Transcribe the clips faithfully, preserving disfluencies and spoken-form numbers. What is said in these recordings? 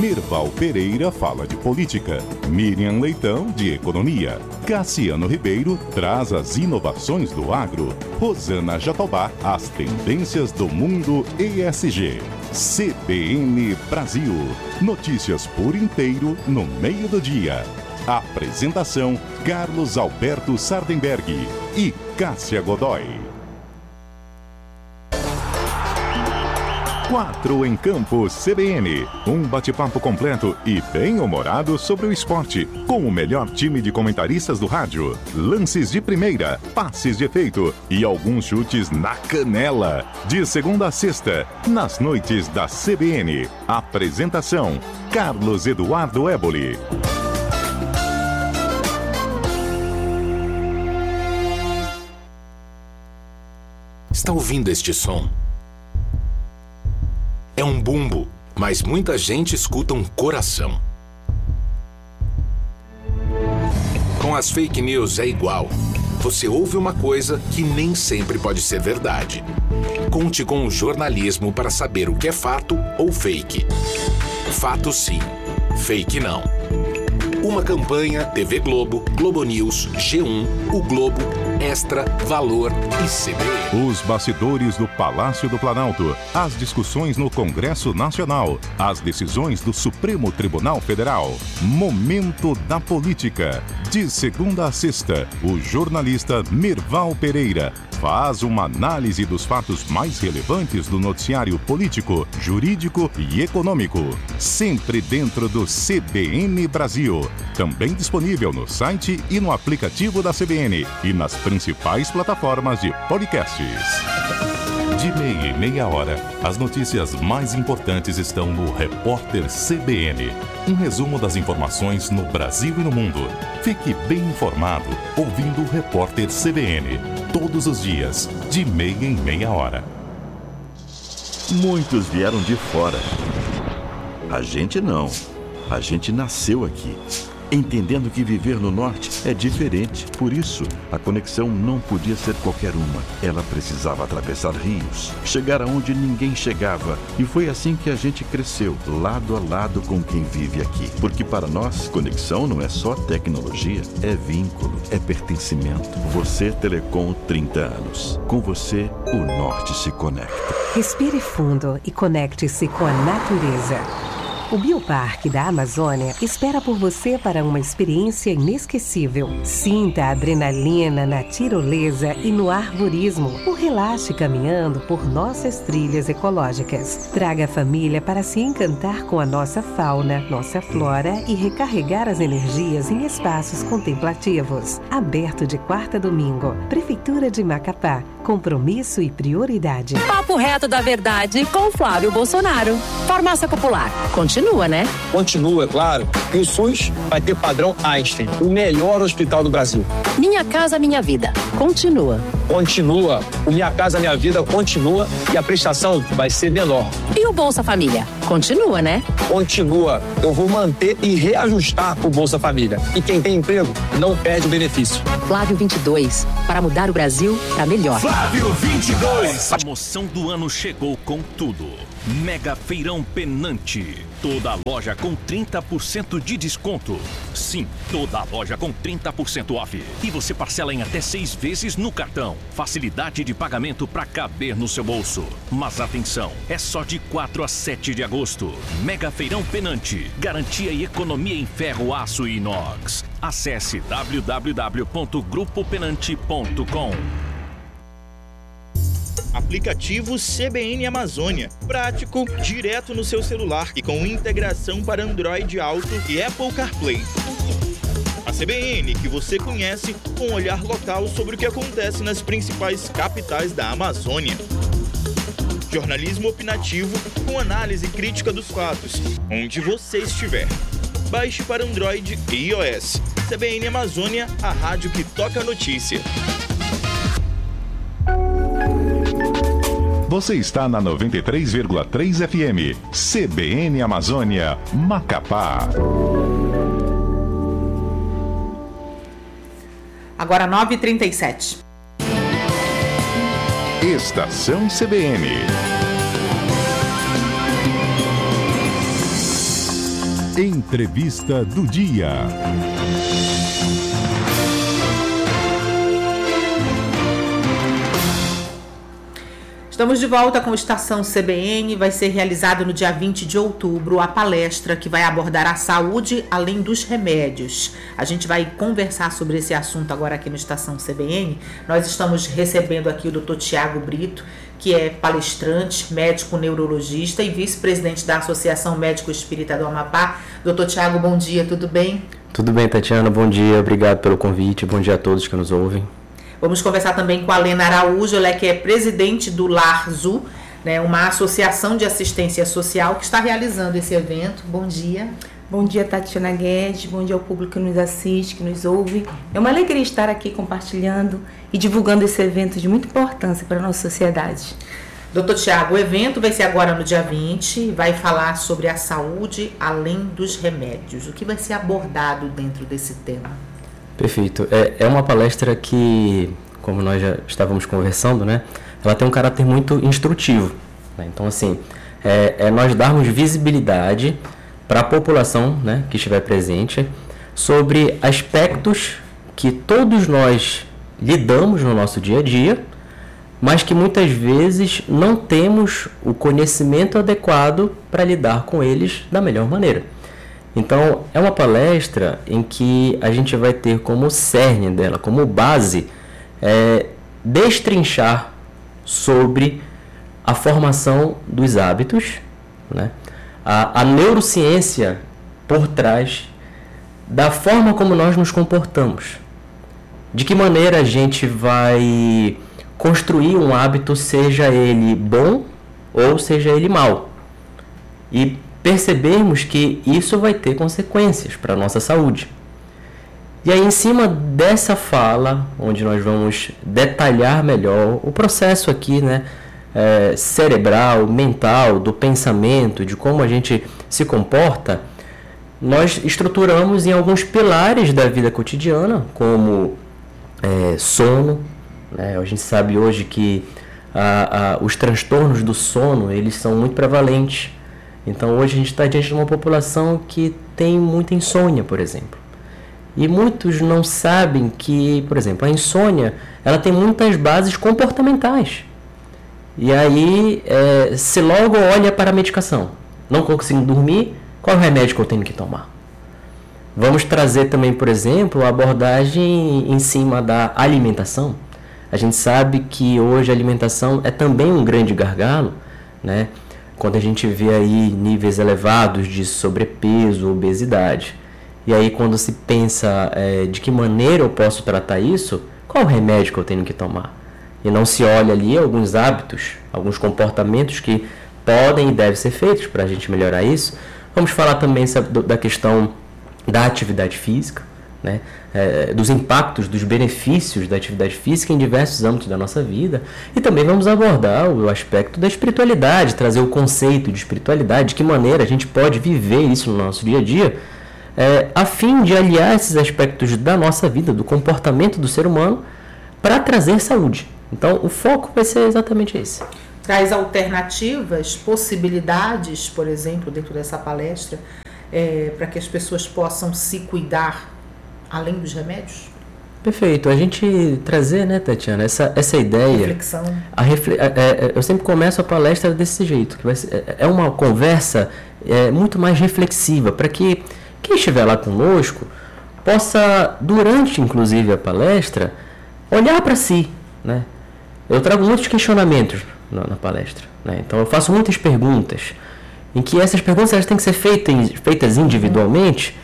Mirval Pereira fala de política, Miriam Leitão de economia, Cassiano Ribeiro traz as inovações do agro, Rosana Jatobá as tendências do mundo E S G. C B N Brasil, notícias por inteiro no meio do dia. Apresentação Carlos Alberto Sardenberg e Cássia Godoy. Quatro em Campo C B N. Um bate-papo completo e bem-humorado sobre o esporte, com o melhor time de comentaristas do rádio. Lances de primeira, passes de efeito e alguns chutes na canela. De segunda a sexta, nas noites da C B N. Apresentação: Carlos Eduardo Éboli. Está ouvindo este som? É um bumbo, mas muita gente escuta um coração. Com as fake news é igual. Você ouve uma coisa que nem sempre pode ser verdade. Conte com o jornalismo para saber o que é fato ou fake. Fato sim, fake não. Uma campanha T V Globo, Globo News, G um, O Globo, Extra, Valor e C B N. Os bastidores do Palácio do Planalto, as discussões no Congresso Nacional, as decisões do Supremo Tribunal Federal. Momento da Política. De segunda a sexta, o jornalista Mirval Pereira faz uma análise dos fatos mais relevantes do noticiário político, jurídico e econômico. Sempre dentro do C B N Brasil. Também disponível no site e no aplicativo da C B N e nas principais plataformas de podcasts. De meia em meia hora, as notícias mais importantes estão no Repórter C B N. Um resumo das informações no Brasil e no mundo. Fique bem informado ouvindo o Repórter C B N. Todos os dias, de meia em meia hora. Muitos vieram de fora. A gente não. A gente nasceu aqui, entendendo que viver no norte é diferente. Por isso, a conexão não podia ser qualquer uma. Ela precisava atravessar rios, chegar aonde ninguém chegava. E foi assim que a gente cresceu, lado a lado com quem vive aqui. Porque para nós, conexão não é só tecnologia, é vínculo, é pertencimento. Você, Telecom, trinta anos. Com você, o norte se conecta. Respire fundo e conecte-se com a natureza. O Bioparque da Amazônia espera por você para uma experiência inesquecível. Sinta a adrenalina na tirolesa e no arborismo, ou relaxe caminhando por nossas trilhas ecológicas. Traga a família para se encantar com a nossa fauna, nossa flora e recarregar as energias em espaços contemplativos. Aberto de quarta a domingo. Prefeitura de Macapá. Compromisso e prioridade. Papo reto da verdade com Flávio Bolsonaro. Farmácia Popular. Continua, né? Continua, é claro. E o SUS vai ter padrão Einstein, o melhor hospital do Brasil. Minha Casa Minha Vida. Continua. Continua. O Minha Casa Minha Vida continua e a prestação vai ser menor. E o Bolsa Família? Continua, né? Continua. Eu vou manter e reajustar o Bolsa Família. E quem tem emprego não perde o benefício. Flávio vinte e dois. Para mudar o Brasil para melhor. Flávio vinte e dois. A promoção do ano chegou com tudo. Mega Feirão Penante. Toda loja com trinta por cento de desconto. Sim, toda loja com trinta por cento off. E você parcela em até seis vezes no cartão. Facilidade de pagamento para caber no seu bolso. Mas atenção, é só de quatro a sete de agosto. Mega Feirão Penante. Garantia e economia em ferro, aço e inox. Acesse w w w ponto grupo penante ponto com. Aplicativo C B N Amazônia. Prático, direto no seu celular e com integração para Android Auto e Apple CarPlay. A C B N que você conhece com um olhar local sobre o que acontece nas principais capitais da Amazônia. Jornalismo opinativo com análise crítica dos fatos, onde você estiver. Baixe para Android e iOS. C B N Amazônia, a rádio que toca a notícia. Você está na noventa e três vírgula três F M, C B N Amazônia, Macapá. Agora nove e trinta e sete. Estação C B N. Entrevista do dia. Estamos de volta com a Estação C B N. Vai ser realizado no dia vinte de outubro a palestra que vai abordar a saúde além dos remédios. A gente vai conversar sobre esse assunto agora aqui no Estação C B N. Nós estamos recebendo aqui o doutor Tiago Brito, que é palestrante, médico neurologista e vice-presidente da Associação Médico Espírita do Amapá. doutor Tiago, bom dia, tudo bem? Tudo bem, Tatiana, bom dia, obrigado pelo convite, bom dia a todos que nos ouvem. Vamos conversar também com a Lena Araújo, ela é que é presidente do LARZU, né, uma associação de assistência social que está realizando esse evento. Bom dia. Bom dia, Tatiana Guedes, bom dia ao público que nos assiste, que nos ouve. É uma alegria estar aqui compartilhando e divulgando esse evento de muita importância para a nossa sociedade. doutor Tiago, o evento vai ser agora no dia vinte, vai falar sobre a saúde além dos remédios. O que vai ser abordado dentro desse tema? Perfeito. É, é uma palestra que, como nós já estávamos conversando, né, ela tem um caráter muito instrutivo. Né? Então, assim, é, é nós darmos visibilidade para a população, né, que estiver presente sobre aspectos que todos nós lidamos no nosso dia a dia, mas que muitas vezes não temos o conhecimento adequado para lidar com eles da melhor maneira. Então, é uma palestra em que a gente vai ter como cerne dela, como base, é, destrinchar sobre a formação dos hábitos, né? a, a neurociência por trás da forma como nós nos comportamos. De que maneira a gente vai construir um hábito, seja ele bom ou seja ele mau. E percebermos que isso vai ter consequências para a nossa saúde. E aí, em cima dessa fala, onde nós vamos detalhar melhor o processo aqui, né, é, cerebral, mental, do pensamento, de como a gente se comporta, nós estruturamos em alguns pilares da vida cotidiana, como é, sono. Né? A gente sabe hoje que a, a, os transtornos do sono, eles são muito prevalentes. Então, hoje a gente está diante de uma população que tem muita insônia, por exemplo. E muitos não sabem que, por exemplo, a insônia, ela tem muitas bases comportamentais. E aí, é, se logo olha para a medicação, não consigo dormir, qual é o remédio que eu tenho que tomar? Vamos trazer também, por exemplo, a abordagem em cima da alimentação. A gente sabe que hoje a alimentação é também um grande gargalo, né? Quando a gente vê aí níveis elevados de sobrepeso, obesidade. E aí quando se pensa é, de que maneira eu posso tratar isso, qual o remédio que eu tenho que tomar? E não se olha ali alguns hábitos, alguns comportamentos que podem e devem ser feitos para a gente melhorar isso. Vamos falar também da questão da atividade física, né? É, dos impactos, dos benefícios da atividade física em diversos âmbitos da nossa vida. E também vamos abordar o aspecto da espiritualidade, trazer o conceito de espiritualidade, de que maneira a gente pode viver isso no nosso dia a dia, é, a fim de aliar esses aspectos da nossa vida, do comportamento do ser humano, para trazer saúde. Então, o foco vai ser exatamente esse. Traz alternativas, possibilidades, por exemplo, dentro dessa palestra, é, para que as pessoas possam se cuidar além dos remédios? Perfeito. A gente trazer, né, Tatiana, essa, essa ideia... Reflexão. A refle- é, é, eu sempre começo a palestra desse jeito, que vai ser, é uma conversa é, muito mais reflexiva, para que quem estiver lá conosco possa, durante inclusive a palestra, olhar para si, né? Eu trago muitos questionamentos na, na palestra, né? Então eu faço muitas perguntas, em que essas perguntas elas têm que ser feitas, feitas individualmente,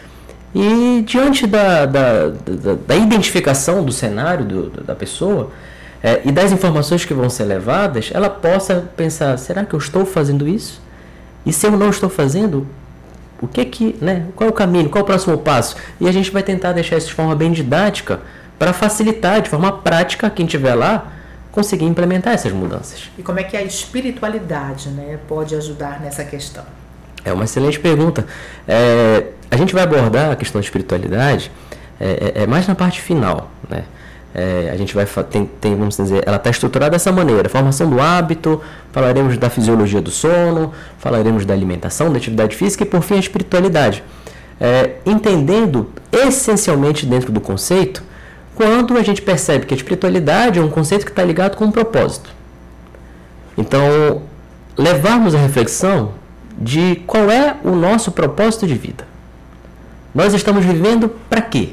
e diante da, da, da, da identificação do cenário do, da pessoa é, e das informações que vão ser levadas, ela possa pensar, será que eu estou fazendo isso? E se eu não estou fazendo, o que que, né, qual é o caminho, qual é o próximo passo? E a gente vai tentar deixar isso de forma bem didática para facilitar, de forma prática, quem estiver lá, conseguir implementar essas mudanças. E como é que a espiritualidade, né, pode ajudar nessa questão? É uma excelente pergunta. É, a gente vai abordar a questão da espiritualidade é, é, é mais na parte final, né? É, a gente vai tem, tem, vamos dizer, ela está estruturada dessa maneira: formação do hábito, falaremos da fisiologia do sono, falaremos da alimentação, da atividade física e por fim a espiritualidade. é, entendendo essencialmente dentro do conceito, quando a gente percebe que a espiritualidade é um conceito que está ligado com um propósito. Então, levarmos a reflexão de qual é o nosso propósito de vida. Nós estamos vivendo para quê?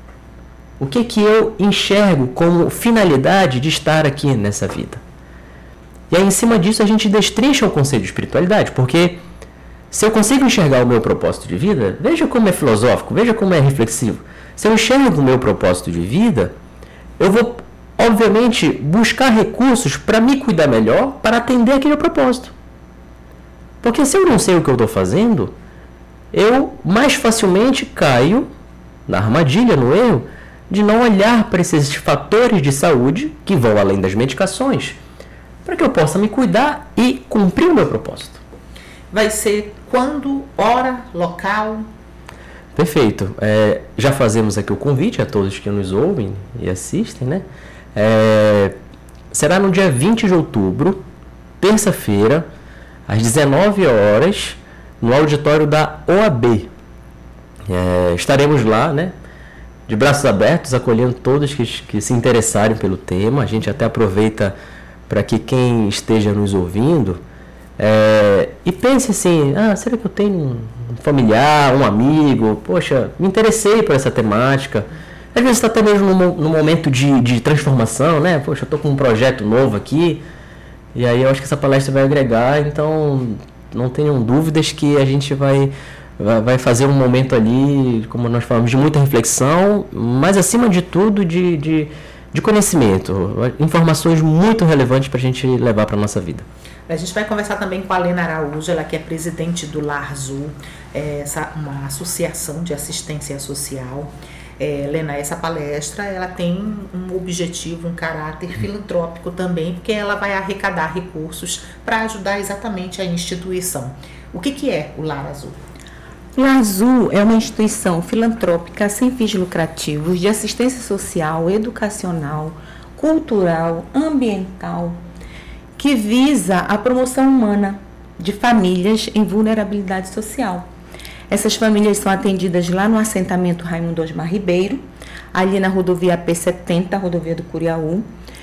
O que que eu enxergo como finalidade de estar aqui nessa vida? E aí, em cima disso, a gente destrincha o conceito de espiritualidade, porque se eu consigo enxergar o meu propósito de vida, veja como é filosófico, veja como é reflexivo. Se eu enxergo o meu propósito de vida, eu vou, obviamente, buscar recursos para me cuidar melhor, para atender aquele propósito. Porque se eu não sei o que eu estou fazendo, eu mais facilmente caio na armadilha, no erro, de não olhar para esses fatores de saúde que vão além das medicações, para que eu possa me cuidar e cumprir o meu propósito. Vai ser quando, hora, local? Perfeito. É, já fazemos aqui o convite a todos que nos ouvem e assistem, né? É, será no dia vinte de outubro, terça-feira, às dezenove horas, no auditório da O A B. É, estaremos lá, né? De braços abertos, acolhendo todos que, que se interessarem pelo tema. A gente até aproveita para que quem esteja nos ouvindo é, e pense assim, ah, será que eu tenho um familiar, um amigo? Poxa, me interessei por essa temática. Às vezes está até mesmo no, no momento de, de transformação, né? Poxa, eu estou com um projeto novo aqui, e aí eu acho que essa palestra vai agregar, então não tenham dúvidas que a gente vai... vai fazer um momento ali, como nós falamos, de muita reflexão, mas acima de tudo de, de, de conhecimento, informações muito relevantes para a gente levar para a nossa vida. A gente vai conversar também com a Lena Araújo, ela que é presidente do Lar Azul, é, essa, uma associação de assistência social. É, Lena, essa palestra ela tem um objetivo, um caráter filantrópico também, porque ela vai arrecadar recursos para ajudar exatamente a instituição. O que, que é o Lar Azul? O Lar Azul é uma instituição filantrópica sem fins lucrativos de assistência social, educacional, cultural, ambiental, que visa a promoção humana de famílias em vulnerabilidade social. Essas famílias são atendidas lá no assentamento Raimundo Osmar Ribeiro, ali na rodovia P setenta, rodovia do Curiaú,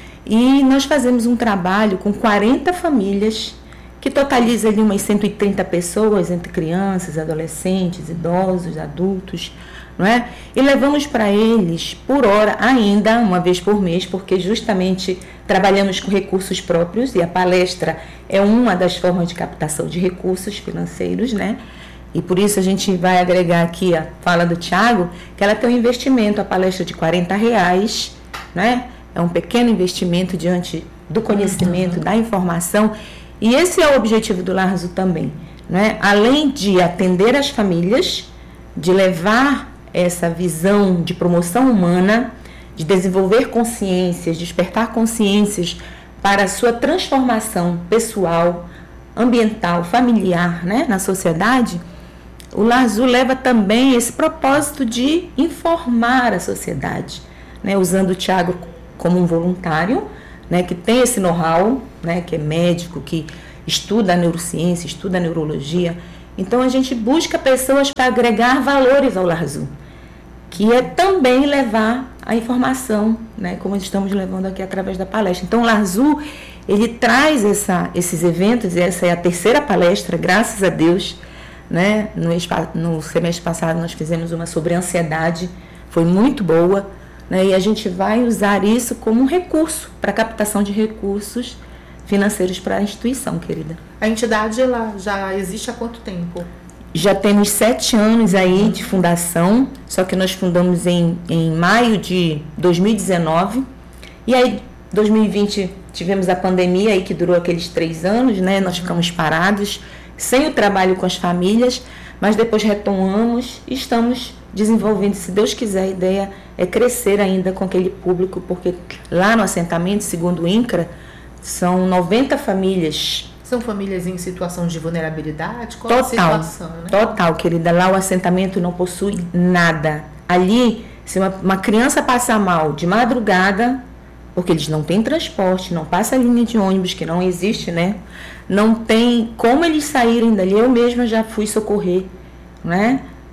e nós fazemos um trabalho com quarenta famílias que totaliza ali umas cento e trinta pessoas, entre crianças, adolescentes, idosos, adultos, não é? E levamos para eles, por hora, ainda, uma vez por mês, porque justamente trabalhamos com recursos próprios, e a palestra é uma das formas de captação de recursos financeiros, né? E por isso a gente vai agregar aqui a fala do Tiago, que ela tem um investimento, a palestra de quarenta reais, né? É um pequeno investimento diante do conhecimento, da informação. E esse é o objetivo do Lar Azul também, né? Além de atender as famílias, de levar essa visão de promoção humana, de desenvolver consciências, despertar consciências para a sua transformação pessoal, ambiental, familiar, né, na sociedade, o Lar Azul leva também esse propósito de informar a sociedade, né, usando o Tiago como um voluntário, né, que tem esse know-how, né, que é médico, que estuda a neurociência, estuda a neurologia. Então a gente busca pessoas para agregar valores ao Lar Azul, que é também levar a informação, né, como estamos levando aqui através da palestra. Então o Lar Azul, ele traz essa, esses eventos, e essa é a terceira palestra, graças a Deus, né? No, no semestre passado nós fizemos uma sobre ansiedade, foi muito boa, né? E a gente vai usar isso como um recurso para captação de recursos financeiros para a instituição, querida. A entidade ela já existe há quanto tempo? Já temos sete anos aí de fundação, só que nós fundamos em, em maio de dois mil e dezenove, e aí dois mil e vinte tivemos a pandemia aí que durou aqueles três anos, né? Nós ficamos parados, sem o trabalho com as famílias, mas depois retomamos e estamos desenvolvendo, se Deus quiser. A ideia é crescer ainda com aquele público, porque lá no assentamento, segundo o INCRA, são noventa famílias. São famílias em situação de vulnerabilidade? Qual total, a situação, né? Total, querida. Lá o assentamento não possui nada. Ali, se uma, uma criança passar mal de madrugada, porque eles não têm transporte, não passa a linha de ônibus, que não existe, né? Não tem como eles saírem dali. Eu mesma já fui socorrer, né?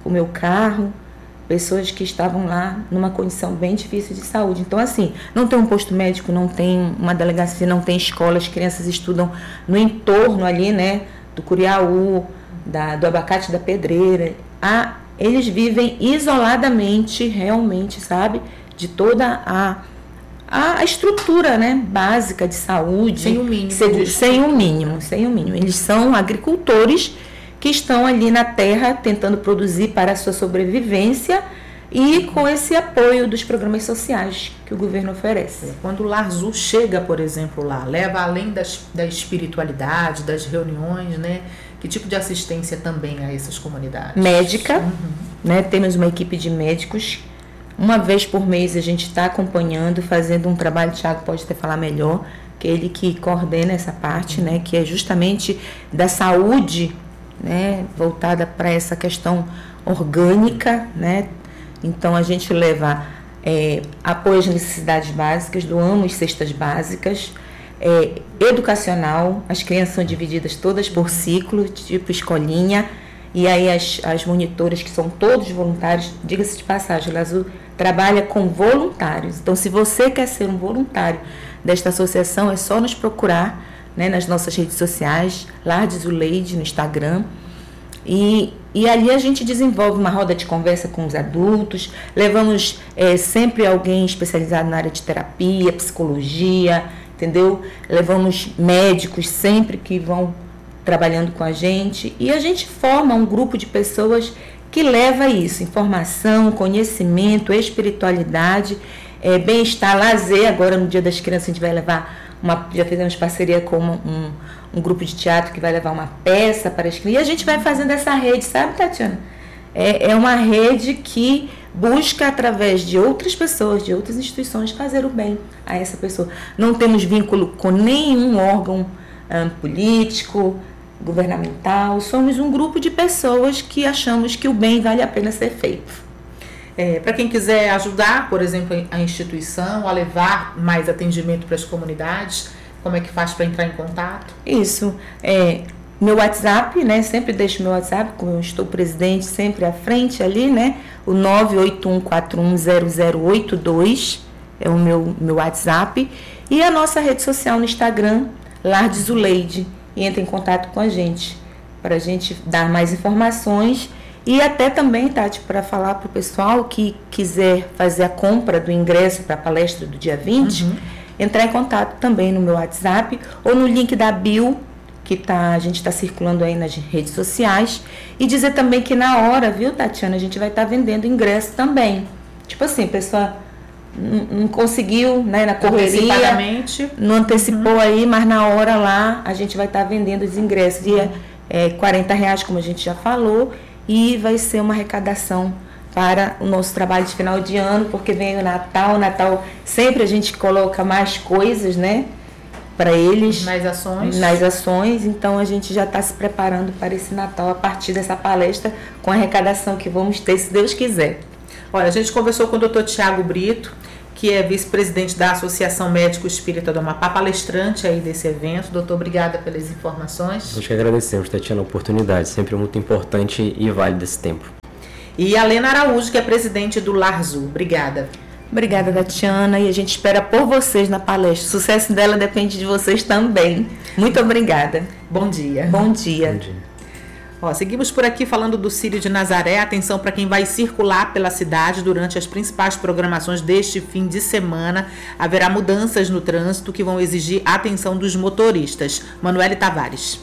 com o meu carro, pessoas que estavam lá numa condição bem difícil de saúde. Então, assim, não tem um posto médico, não tem uma delegacia, não tem escola, as crianças estudam no entorno ali, né, do Curiaú, da, do Abacate da Pedreira. Ah, eles vivem isoladamente, realmente, sabe, de toda a, a, a estrutura, né, básica de saúde. Sem o mínimo. Seguro, sem o mínimo, sem o mínimo. Eles são agricultores que estão ali na terra tentando produzir para a sua sobrevivência e com esse apoio dos programas sociais que o governo oferece. Quando o Lar Azul chega, por exemplo, lá, leva além das, da espiritualidade, das reuniões, né? Que tipo de assistência também a essas comunidades? Médica, uhum. né? Temos uma equipe de médicos. Uma vez por mês a gente está acompanhando, fazendo um trabalho, o Thiago pode até falar melhor, que é ele que coordena essa parte, uhum. né? Que é justamente da saúde, né, voltada para essa questão orgânica, né? Então a gente leva é, apoio às necessidades básicas, doamos cestas básicas, é, educacional, as crianças são divididas todas por ciclo, tipo escolinha, e aí as, as monitoras, que são todos voluntários, diga-se de passagem, o Azul trabalha com voluntários. Então, se você quer ser um voluntário desta associação, é só nos procurar, né, nas nossas redes sociais, Lar Zuleide no Instagram, e, e ali a gente desenvolve uma roda de conversa com os adultos, levamos é, sempre alguém especializado na área de terapia, psicologia, entendeu? Levamos médicos sempre que vão trabalhando com a gente, e a gente forma um grupo de pessoas que leva isso, informação, conhecimento, espiritualidade, é, bem-estar, lazer. Agora no Dia das Crianças a gente vai levar Uma, já fizemos parceria com um, um, um grupo de teatro que vai levar uma peça para as crianças. E a gente vai fazendo essa rede, sabe, Tatiana? É, é uma rede que busca, através de outras pessoas, de outras instituições, fazer o bem a essa pessoa. Não temos vínculo com nenhum órgão um, político, governamental. Somos um grupo de pessoas que achamos que o bem vale a pena ser feito. É, para quem quiser ajudar, por exemplo, a instituição a levar mais atendimento para as comunidades, como é que faz para entrar em contato? Isso, é, meu WhatsApp, né, sempre deixo meu WhatsApp, como eu estou presidente, sempre à frente ali, né, o nove oito um quatro um zero zero oito dois é o meu, meu WhatsApp, e a nossa rede social no Instagram, Lar Zuleide, e entra em contato com a gente, para a gente dar mais informações. E até também, Tati, para falar para o pessoal que quiser fazer a compra do ingresso para a palestra do dia vinte, uhum. entrar em contato também no meu WhatsApp ou no link da bio, que tá, a gente está circulando aí nas redes sociais, e dizer também que na hora, viu, Tatiana, a gente vai estar tá vendendo ingresso também. Tipo assim, a pessoa não, não conseguiu, né, na correria, não antecipou uhum. aí, mas na hora lá a gente vai estar tá vendendo os ingressos. E é, é quarenta reais, como a gente já falou, e vai ser uma arrecadação para o nosso trabalho de final de ano, porque vem o Natal, o Natal sempre a gente coloca mais coisas, né, para eles. Nas ações. Nas ações, então a gente já está se preparando para esse Natal a partir dessa palestra, com a arrecadação que vamos ter, se Deus quiser. Olha, a gente conversou com o doutor Tiago Brito, que é vice-presidente da Associação Médico Espírita do Amapá, palestrante aí desse evento. Doutor, obrigada pelas informações. Nós que agradecemos, Tatiana, a oportunidade, sempre muito importante e válido esse tempo. E a Lena Araújo, que é presidente do Lar Azul. Obrigada. Obrigada, Tatiana, e a gente espera por vocês na palestra. O sucesso dela depende de vocês também. Muito obrigada. Bom dia. Bom dia. Bom dia. Ó, seguimos por aqui falando do Círio de Nazaré. Atenção para quem vai circular pela cidade durante as principais programações deste fim de semana. Haverá mudanças no trânsito que vão exigir a atenção dos motoristas. Manuele Tavares.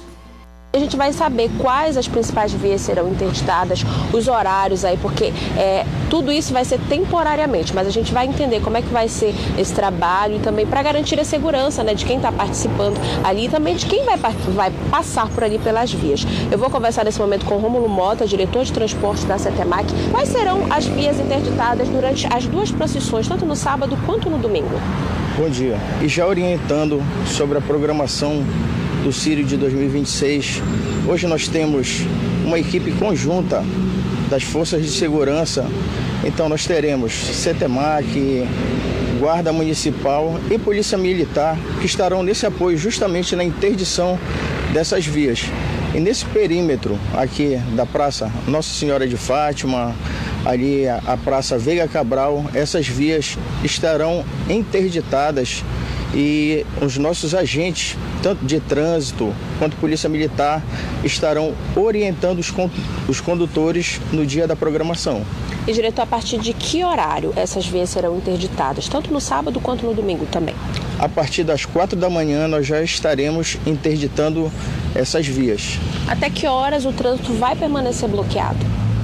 A gente vai saber quais as principais vias serão interditadas, os horários aí, porque é, tudo isso vai ser temporariamente, mas a gente vai entender como é que vai ser esse trabalho e também para garantir a segurança, né, de quem está participando ali e também de quem vai, vai passar por ali pelas vias. Eu vou conversar nesse momento com Rômulo Mota, diretor de transporte da CETEMAC. Quais serão as vias interditadas durante as duas procissões, tanto no sábado quanto no domingo? Bom dia. E já orientando sobre a programação do Círio de dois mil e vinte e seis, hoje nós temos uma equipe conjunta das forças de segurança. Então nós teremos CETEMAC, Guarda Municipal e Polícia Militar, que estarão nesse apoio justamente na interdição dessas vias. E nesse perímetro aqui da Praça Nossa Senhora de Fátima, ali a, a Praça Veiga Cabral, essas vias estarão interditadas e os nossos agentes, tanto de trânsito quanto Polícia Militar, estarão orientando os, os condutores no dia da programação. E, diretor, a partir de que horário essas vias serão interditadas, tanto no sábado quanto no domingo também? A partir das quatro da manhã nós já estaremos interditando essas vias. Até que horas o trânsito vai permanecer bloqueado?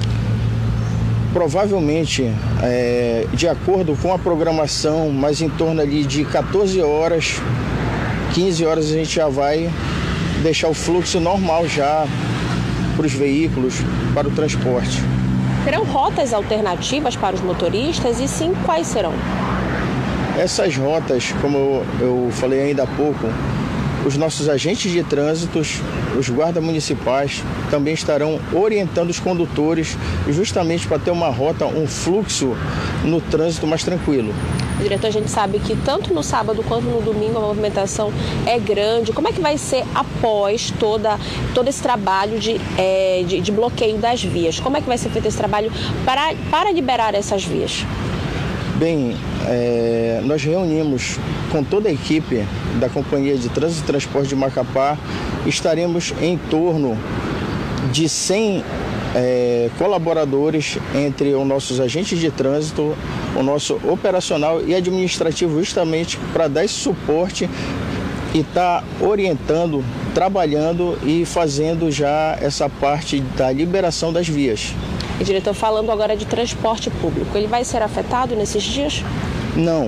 Provavelmente, é, de acordo com a programação, mas em torno ali de quatorze horas, quinze horas a gente já vai deixar o fluxo normal já para os veículos, para o transporte. Terão rotas alternativas para os motoristas e sim, quais serão? Essas rotas, como eu falei ainda há pouco, os nossos agentes de trânsito, os guardas municipais, também estarão orientando os condutores justamente para ter uma rota, um fluxo no trânsito mais tranquilo. Diretor, a gente sabe que tanto no sábado quanto no domingo a movimentação é grande. Como é que vai ser após toda, todo esse trabalho de, é, de, de bloqueio das vias? Como é que vai ser feito esse trabalho para, para liberar essas vias? Bem, é, nós reunimos com toda a equipe da Companhia de Trânsito e Transporte de Macapá, estaremos em torno de cem é, colaboradores entre os nossos agentes de trânsito, o nosso operacional e administrativo, justamente para dar esse suporte e estar tá orientando, trabalhando e fazendo já essa parte da liberação das vias. E, diretor, falando agora de transporte público, ele vai ser afetado nesses dias? Não.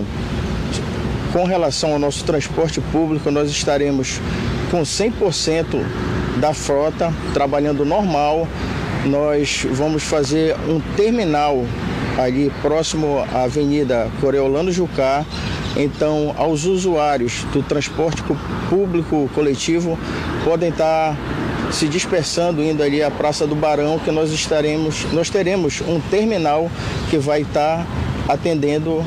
Com relação ao nosso transporte público, nós estaremos com cem por cento da frota trabalhando normal. Nós vamos fazer um terminal ali próximo à Avenida Coriolano Jucá. Então, aos usuários do transporte público coletivo podem estar se dispersando, indo ali à Praça do Barão, que nós estaremos, nós teremos um terminal que vai estar atendendo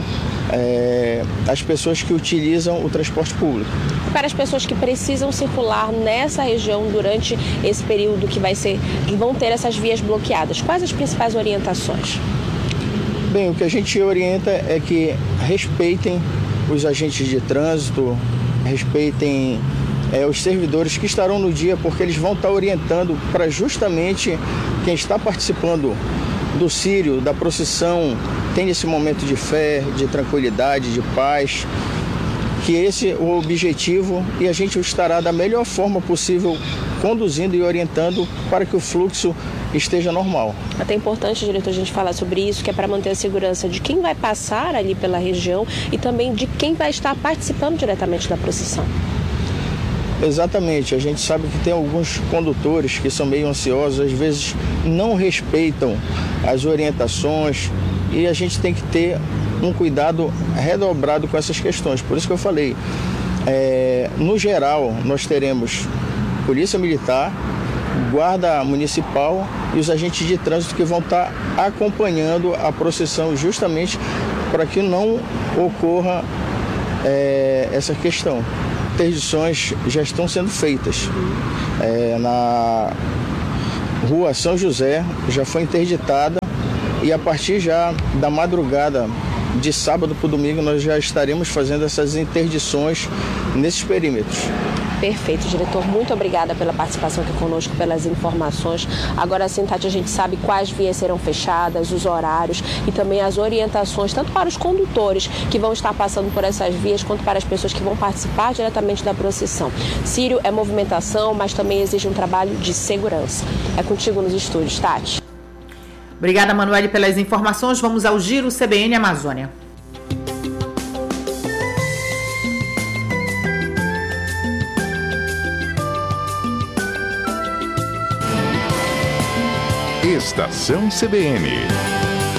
é, as pessoas que utilizam o transporte público. Para as pessoas que precisam circular nessa região durante esse período que vai ser, que vão ter essas vias bloqueadas, quais as principais orientações? Bem, o que a gente orienta é que respeitem os agentes de trânsito, respeitem É, os servidores que estarão no dia, porque eles vão estar orientando para justamente quem está participando do círio, da procissão, tem esse momento de fé, de tranquilidade, de paz, que esse é o objetivo e a gente estará da melhor forma possível conduzindo e orientando para que o fluxo esteja normal. Até importante, diretor, a gente falar sobre isso, que é para manter a segurança de quem vai passar ali pela região e também de quem vai estar participando diretamente da procissão. Exatamente, a gente sabe que tem alguns condutores que são meio ansiosos, às vezes não respeitam as orientações e a gente tem que ter um cuidado redobrado com essas questões. Por isso que eu falei, é, no geral nós teremos Polícia Militar, Guarda Municipal e os agentes de trânsito que vão estar acompanhando a procissão justamente para que não ocorra é, essa questão. Interdições já estão sendo feitas. É, na Rua São José já foi interditada e a partir já da madrugada de sábado para o domingo nós já estaremos fazendo essas interdições nesses perímetros. Perfeito, diretor. Muito obrigada pela participação aqui conosco, pelas informações. Agora sim, Tati, a gente sabe quais vias serão fechadas, os horários e também as orientações, tanto para os condutores que vão estar passando por essas vias, quanto para as pessoas que vão participar diretamente da procissão. Círio é movimentação, mas também exige um trabalho de segurança. É contigo nos estúdios, Tati. Obrigada, Manuele, pelas informações. Vamos ao Giro C B N Amazônia. Estação C B N.